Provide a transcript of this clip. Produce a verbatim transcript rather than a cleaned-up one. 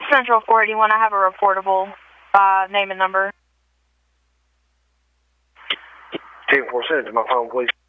Central four eighty-one, I have a reportable uh, name and number. ten four, send it to my phone, please.